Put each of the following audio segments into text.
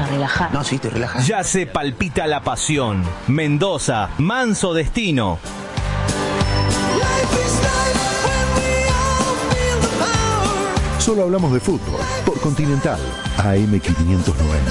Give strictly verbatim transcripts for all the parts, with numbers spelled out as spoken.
a relajar. No, sí, estoy relajado. Ya se palpita la pasión. Mendoza, manso destino. Solo hablamos de fútbol por Continental A M quinientos noventa.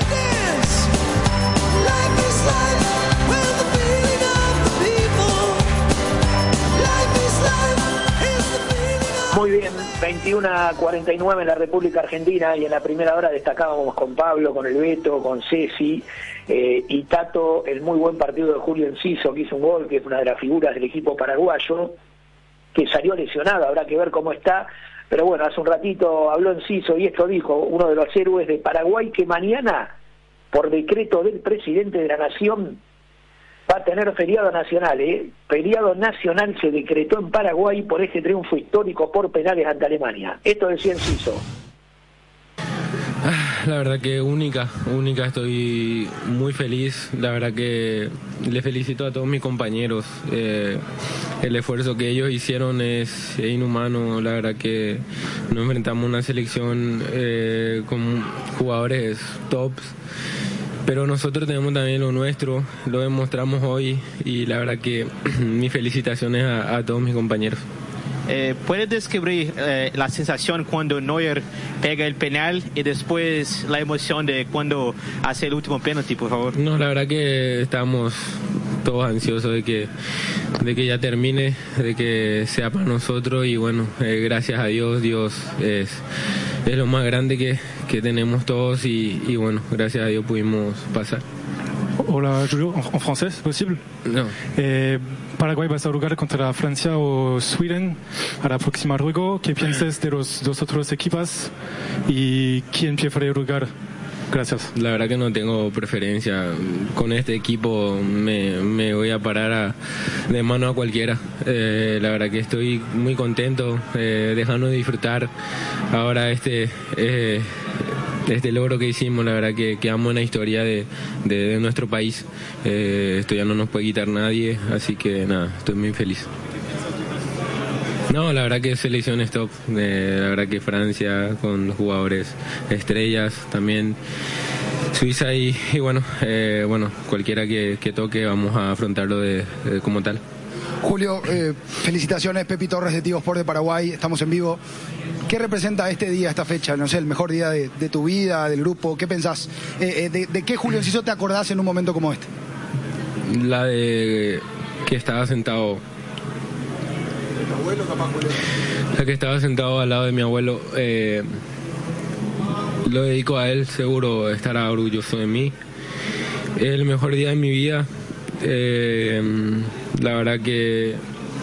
Muy bien, veintiuno a cuarenta y nueve en la República Argentina, y en la primera hora destacábamos con Pablo, con el Beto, con Ceci eh, y Tato el muy buen partido de Julio Enciso, que hizo un gol, que es una de las figuras del equipo paraguayo, que salió lesionado, habrá que ver cómo está, pero bueno, hace un ratito habló Enciso y esto dijo, uno de los héroes de Paraguay, que mañana, por decreto del presidente de la Nación, va a tener feriado nacional, ¿eh? Feriado nacional se decretó en Paraguay por este triunfo histórico por penales ante Alemania. Esto decía Enciso. La verdad que única, única, estoy muy feliz, la verdad que le felicito a todos mis compañeros, eh, el esfuerzo que ellos hicieron es, es inhumano, la verdad que nos enfrentamos a una selección eh, con jugadores tops, pero nosotros tenemos también lo nuestro, lo demostramos hoy y la verdad que mis felicitaciones a, a todos mis compañeros. Eh, ¿Puede describir eh, la sensación cuando Neuer pega el penal y después la emoción de cuando hace el último penalti, por favor? No, la verdad que estamos todos ansiosos de que de que ya termine, de que sea para nosotros y bueno, eh, gracias a Dios, Dios es, es lo más grande que, que tenemos todos y, y bueno, gracias a Dios pudimos pasar. Hola, Julio, en français, ¿es posible? No. Eh, Paraguay va a jugar contra Francia o Sweden a la próxima juego. ¿Qué piensas de los dos otros equipos y quién prefiere jugar? Gracias. La verdad que no tengo preferencia. Con este equipo me, me voy a parar a, de mano a cualquiera. Eh, la verdad que estoy muy contento, eh, dejando de disfrutar ahora este... Eh, este logro que hicimos, la verdad que quedamos en la historia de, de, de nuestro país. Eh, esto ya no nos puede quitar nadie, así que nada, estoy muy feliz. No, la verdad que selección es top, eh, la verdad que Francia con jugadores estrellas también, Suiza y, y bueno, eh, bueno cualquiera que, que toque vamos a afrontarlo de, de, como tal. Julio, eh, felicitaciones, Pepi Torres de Tigo Sport de Paraguay, estamos en vivo. ¿Qué representa este día, esta fecha? No sé, el mejor día de, de tu vida, del grupo, ¿qué pensás? Eh, eh, de, ¿De qué Julio Enciso te acordás en un momento como este? La de que estaba sentado... La que estaba sentado al lado de mi abuelo, eh, lo dedico a él, seguro estará orgulloso de mí. Es el mejor día de mi vida. Eh, la verdad que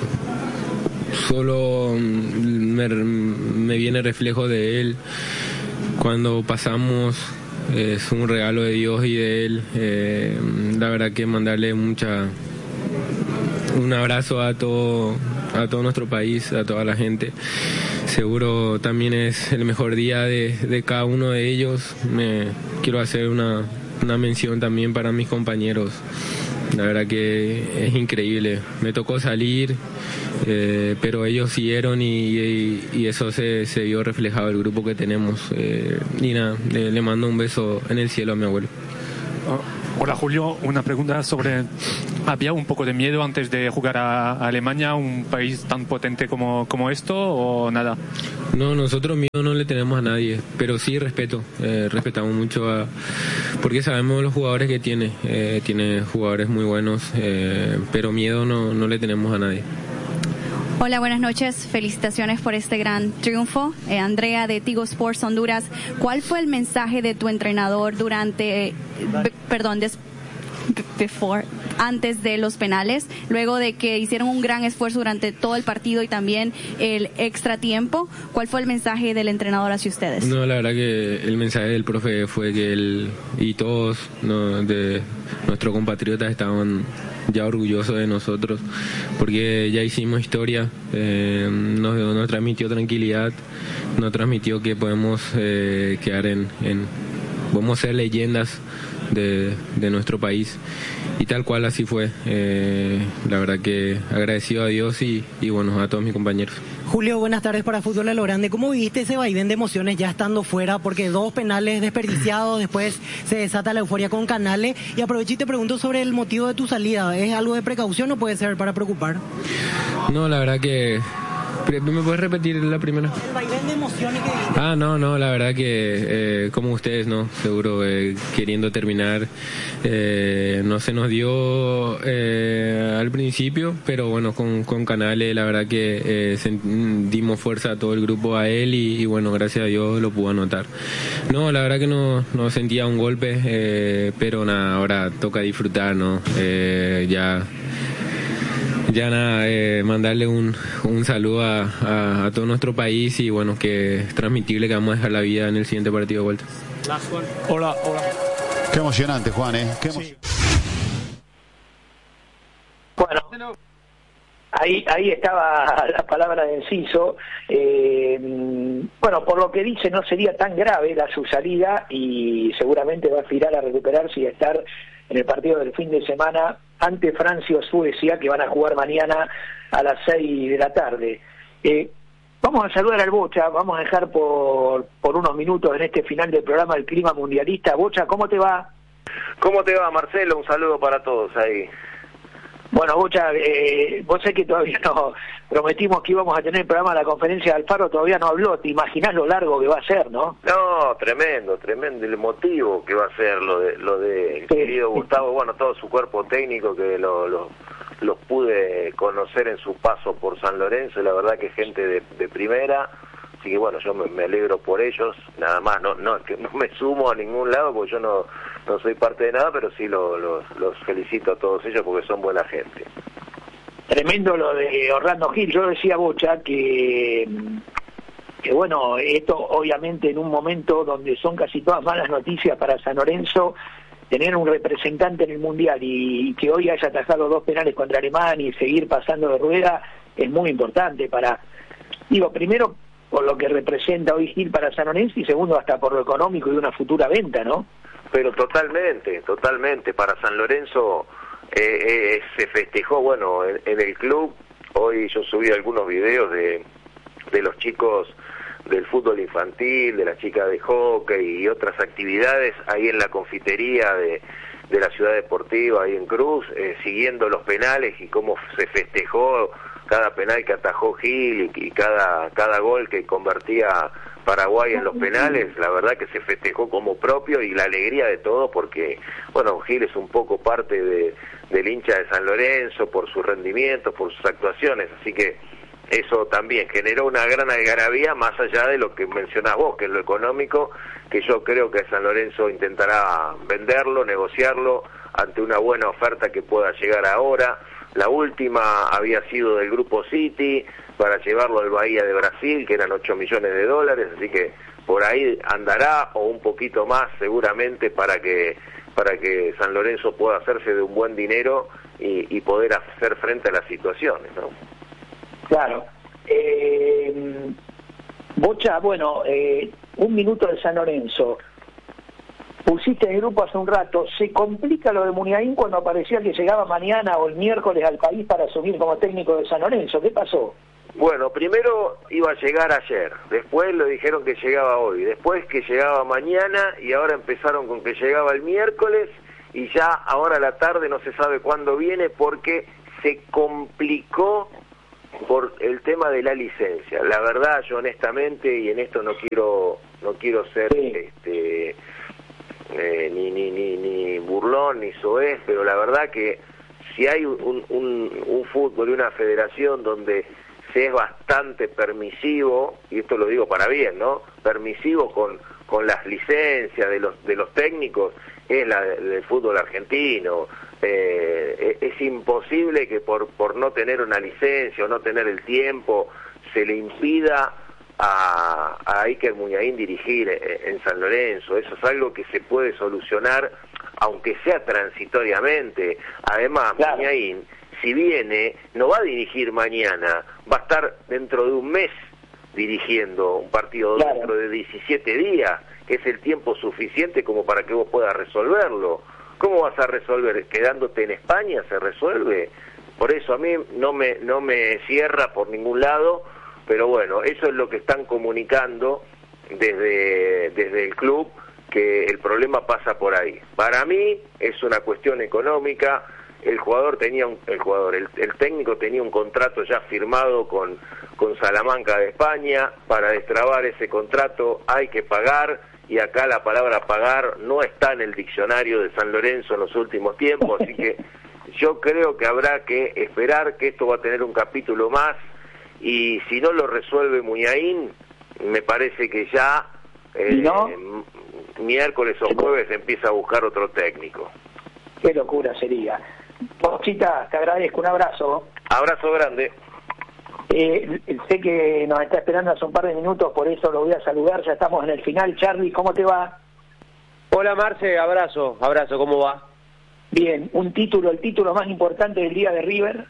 solo me, me viene reflejo de él cuando pasamos, eh, es un regalo de Dios y de él. Eh, la verdad que mandarle mucha un abrazo a todo a todo nuestro país, a toda la gente. Seguro también es el mejor día de, de cada uno de ellos. Me quiero hacer una, una mención también para mis compañeros. La verdad que es increíble. Me tocó salir, eh, pero ellos siguieron y, y, y eso se, se vio reflejado en el grupo que tenemos. Eh, y nada, le, le mando un beso en el cielo a mi abuelo. Hola Julio, una pregunta sobre, ¿había un poco de miedo antes de jugar a, a Alemania, un país tan potente como, como esto, o nada? No, nosotros miedo no le tenemos a nadie, pero sí respeto, eh, respetamos mucho a, porque sabemos los jugadores que tiene, eh, tiene jugadores muy buenos, eh, pero miedo no, no le tenemos a nadie. Hola, buenas noches. Felicitaciones por este gran triunfo. Eh, Andrea de Tigo Sports Honduras. ¿Cuál fue el mensaje de tu entrenador durante, eh, b- perdón, des- before, antes de los penales, luego de que hicieron un gran esfuerzo durante todo el partido y también el extra tiempo? ¿Cuál fue el mensaje del entrenador hacia ustedes? No, la verdad que el mensaje del profe fue que él y todos, ¿no?, de nuestros compatriotas estaban ya orgullosos de nosotros porque ya hicimos historia, eh, nos, nos transmitió tranquilidad, nos transmitió que podemos eh, quedar en, en podemos ser leyendas de, de nuestro país. Y tal cual así fue. Eh, la verdad que agradecido a Dios y, y bueno, a todos mis compañeros. Julio, buenas tardes para Fútbol a lo Grande. ¿Cómo viviste ese vaivén de emociones ya estando fuera? Porque dos penales desperdiciados, después se desata la euforia con Canales. Y aprovecho y te pregunto sobre el motivo de tu salida. ¿Es algo de precaución o puede ser para preocupar? No, la verdad que... ¿Me puedes repetir la primera? El vaivén de emociones que viviste. Ah, no, no, la verdad que eh, como ustedes, ¿no? Seguro eh, queriendo terminar. Eh, no se nos dio eh, al principio, pero bueno, con, con Canales la verdad que eh, dimos fuerza a todo el grupo, a él y, y bueno, gracias a Dios lo pudo anotar. No, la verdad que no, no sentía un golpe, eh, pero nada, ahora toca disfrutar, ¿no? Eh, ya... Ya nada, eh, mandarle un, un saludo a, a, a todo nuestro país y bueno, que es transmitible que vamos a dejar la vida en el siguiente partido de vuelta. Hola, hola. Qué emocionante, Juan, ¿eh? Qué emo- Sí. Bueno, ahí ahí estaba la palabra de Enciso. Eh, bueno, por lo que dice no sería tan grave la su salida y seguramente va a aspirar a recuperarse y a estar en el partido del fin de semana ante Francia o Suecia, que van a jugar mañana a las seis de la tarde. Eh, vamos a saludar al Bocha, vamos a dejar por, por unos minutos en este final del programa el clima mundialista. Bocha, ¿cómo te va? ¿Cómo te va, Marcelo? Un saludo para todos ahí. Bueno, Bocha, eh, vos sé que todavía no prometimos que íbamos a tener el programa de la conferencia de Alfaro, todavía no habló, te imaginás lo largo que va a ser, ¿no? No, tremendo, tremendo el motivo que va a ser lo de lo de Sí. querido Gustavo, bueno, todo su cuerpo técnico que lo, lo, los pude conocer en su paso por San Lorenzo, y la verdad que gente de, de primera, así que bueno, yo me, me alegro por ellos, nada más, no no que no me sumo a ningún lado porque yo no no soy parte de nada, pero sí lo, lo, los felicito a todos ellos porque son buena gente. Tremendo lo de Orlando Gil. Yo decía, Bocha, que, que bueno, esto obviamente en un momento donde son casi todas malas noticias para San Lorenzo, tener un representante en el Mundial y que hoy haya atajado dos penales contra Alemania y seguir pasando de rueda es muy importante para, digo, primero por lo que representa hoy Gil para San Lorenzo y segundo hasta por lo económico y una futura venta, ¿no? Pero totalmente, totalmente. Para San Lorenzo eh, eh, se festejó, bueno, en, en el club. Hoy yo subí algunos videos de, de los chicos del fútbol infantil, de las chicas de hockey y otras actividades ahí en la confitería de, de la ciudad deportiva, ahí en Cruz, eh, siguiendo los penales y cómo se festejó cada penal que atajó Gil y, y cada, cada gol que convertía Paraguay en los penales. La verdad que se festejó como propio y la alegría de todo porque, bueno, Gil es un poco parte de, del hincha de San Lorenzo por sus rendimientos, por sus actuaciones, así que eso también generó una gran algarabía más allá de lo que mencionás vos, que es lo económico, que yo creo que San Lorenzo intentará venderlo, negociarlo ante una buena oferta que pueda llegar ahora. La última había sido del Grupo City para llevarlo al Bahía de Brasil, que eran ocho millones de dólares, así que por ahí andará o un poquito más seguramente para que para que San Lorenzo pueda hacerse de un buen dinero y, y poder hacer frente a las situaciones, ¿no? Claro. Eh, Bocha, bueno, eh, un minuto de San Lorenzo. Pusiste en el grupo hace un rato, ¿se complica lo de Muniain cuando aparecía que llegaba mañana o el miércoles al país para asumir como técnico de San Lorenzo? ¿Qué pasó? Bueno, primero iba a llegar ayer, después lo dijeron que llegaba hoy, después que llegaba mañana y ahora empezaron con que llegaba el miércoles y ya ahora a la tarde no se sabe cuándo viene porque se complicó por el tema de la licencia. La verdad, yo honestamente, y en esto no quiero no quiero ser sí. este eh, ni, ni ni ni burlón ni soez, pero la verdad que si hay un, un, un fútbol y una federación donde se es bastante permisivo, y esto lo digo para bien, ¿no? Permisivo con con las licencias de los de los técnicos, es la del fútbol argentino. Eh, es imposible que por por no tener una licencia o no tener el tiempo se le impida a, a Iker Muniain dirigir en San Lorenzo. Eso es algo que se puede solucionar, aunque sea transitoriamente. Además, claro, Muniain, si viene, no va a dirigir mañana, va a estar dentro de un mes dirigiendo un partido, claro, dentro de diecisiete días, es el tiempo suficiente como para que vos puedas resolverlo. ¿Cómo vas a resolver? ¿Quedándote en España se resuelve? Por eso a mí no me, no me cierra por ningún lado, pero bueno, eso es lo que están comunicando desde, desde el club, que el problema pasa por ahí. Para mí es una cuestión económica. El jugador tenía un, el jugador, el, el técnico tenía un contrato ya firmado con, con Salamanca de España. Para destrabar ese contrato hay que pagar, y acá la palabra pagar no está en el diccionario de San Lorenzo en los últimos tiempos, así que yo creo que habrá que esperar, que esto va a tener un capítulo más, y si no lo resuelve Muniain, me parece que ya eh, ¿no? miércoles o jueves empieza a buscar otro técnico. Qué locura sería. Pochita, te agradezco, un abrazo. Abrazo grande. Eh, sé que nos está esperando hace un par de minutos, por eso lo voy a saludar, ya estamos en el final. Charlie, ¿cómo te va? Hola Marce, abrazo, abrazo, ¿cómo va? Bien, un título, el título más importante del día de River.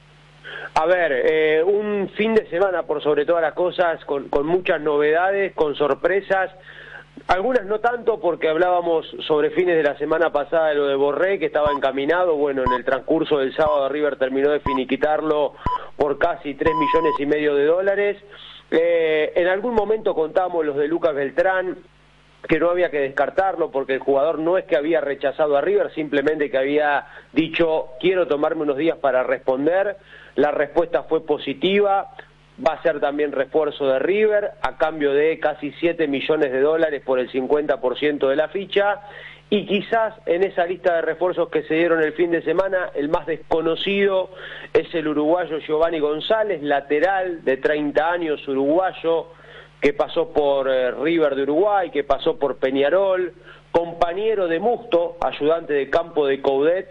A ver, eh, un fin de semana por sobre todas las cosas, con, con muchas novedades, con sorpresas. Algunas no tanto, porque hablábamos sobre fines de la semana pasada de lo de Borré, que estaba encaminado. Bueno, en el transcurso del sábado River terminó de finiquitarlo por casi tres millones y medio de dólares. Eh, en algún momento contábamos los de Lucas Beltrán, que no había que descartarlo porque el jugador no es que había rechazado a River, simplemente que había dicho quiero tomarme unos días para responder. La respuesta fue positiva. Va a ser también refuerzo de River a cambio de casi siete millones de dólares por el cincuenta por ciento de la ficha, y quizás en esa lista de refuerzos que se dieron el fin de semana el más desconocido es el uruguayo Giovanni González, lateral de treinta años, uruguayo, que pasó por eh, River de Uruguay, que pasó por Peñarol, compañero de Musto, ayudante de campo de Coudet,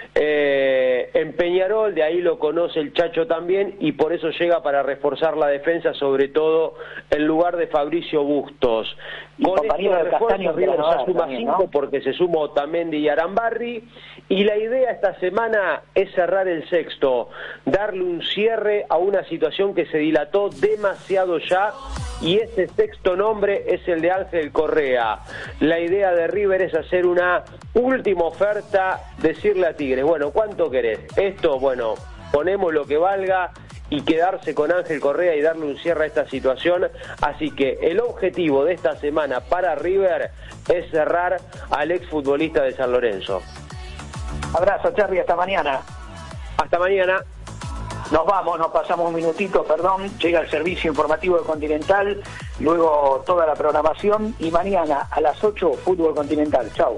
eh, en Peñarol, de ahí lo conoce el Chacho también, y por eso llega para reforzar la defensa, sobre todo en lugar de Fabricio Bustos. Y con compañero estos de refuerzos Castaños River Granada ya suma también, cinco, ¿no? porque se sumó Otamendi y Arambarri, y la idea esta semana es cerrar el sexto, darle un cierre a una situación que se dilató demasiado ya, y ese sexto nombre es el de Ángel Correa. La idea de River es hacer una última oferta, decirle a Tigres, bueno, ¿cuánto querés? Esto, bueno, ponemos lo que valga, y quedarse con Ángel Correa y darle un cierre a esta situación. Así que el objetivo de esta semana para River es cerrar al exfutbolista de San Lorenzo. Abrazo, Charlie, hasta mañana. Hasta mañana. Nos vamos, nos pasamos un minutito, perdón, llega el servicio informativo de Continental, luego toda la programación, y mañana a las ocho, Fútbol Continental. Chau.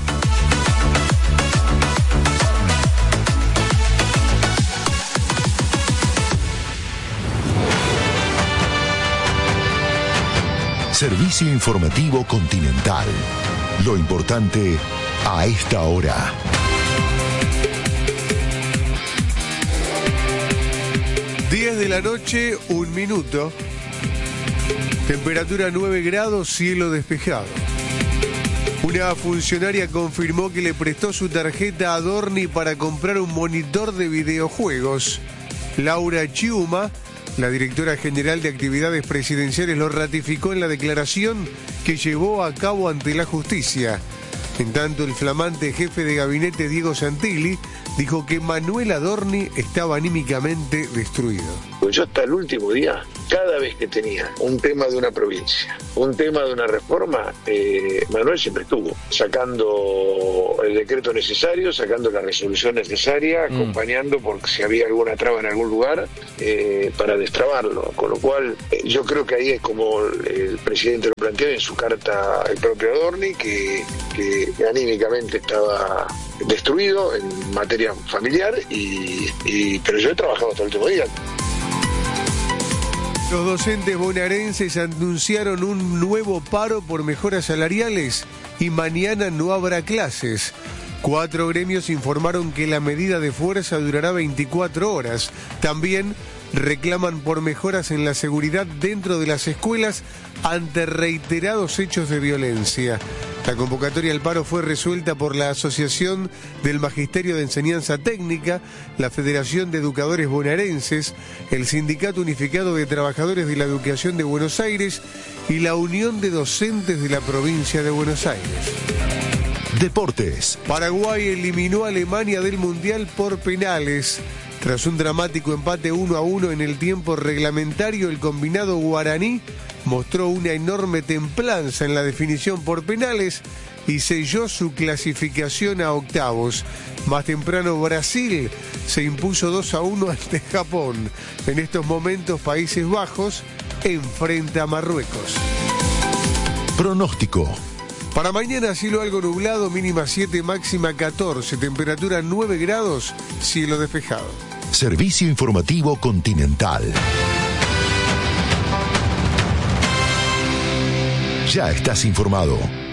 Servicio informativo Continental. Lo importante a esta hora. diez de la noche, un minuto. Temperatura nueve grados, cielo despejado. Una funcionaria confirmó que le prestó su tarjeta a Dorni para comprar un monitor de videojuegos. Laura Chiuma, la directora general de actividades presidenciales, lo ratificó en la declaración que llevó a cabo ante la justicia. En tanto, el flamante jefe de gabinete, Diego Santilli, dijo que Manuel Adorni estaba anímicamente destruido. Pues yo hasta el último día, cada vez que tenía un tema de una provincia, un tema de una reforma, eh, Manuel siempre estuvo sacando el decreto necesario, sacando la resolución necesaria, mm. acompañando por si había alguna traba en algún lugar, eh, para destrabarlo. Con lo cual, eh, yo creo que ahí es como el presidente lo planteó en su carta, el propio Adorni, que, que anímicamente estaba destruido en materia familiar, y, y pero yo he trabajado hasta el último día. Los docentes bonaerenses anunciaron un nuevo paro por mejoras salariales y mañana no habrá clases. Cuatro gremios informaron que la medida de fuerza durará veinticuatro horas. También reclaman por mejoras en la seguridad dentro de las escuelas ante reiterados hechos de violencia. La convocatoria al paro fue resuelta por la Asociación del Magisterio de Enseñanza Técnica, la Federación de Educadores Bonaerenses, el Sindicato Unificado de Trabajadores de la Educación de Buenos Aires y la Unión de Docentes de la Provincia de Buenos Aires. Deportes. Paraguay eliminó a Alemania del Mundial por penales. Tras un dramático empate uno a uno en el tiempo reglamentario, el combinado guaraní mostró una enorme templanza en la definición por penales y selló su clasificación a octavos. Más temprano Brasil se impuso dos a uno ante Japón. En estos momentos Países Bajos enfrenta a Marruecos. Pronóstico. Para mañana cielo algo nublado, mínima siete, máxima catorce, temperatura nueve grados, cielo despejado. Servicio informativo Continental. Ya estás informado.